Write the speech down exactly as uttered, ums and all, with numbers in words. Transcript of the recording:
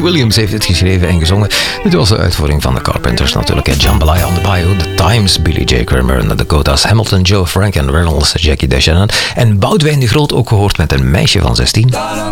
Williams heeft het geschreven en gezongen. Dit was de uitvoering van de Carpenters natuurlijk. Jambalaya on the Bayou, The Times, Billy J. Kramer en de Dakotas, Hamilton, Joe Frank en Reynolds, Jackie DeShannon. En Boudewijn de Groot ook gehoord met Een meisje van zestien.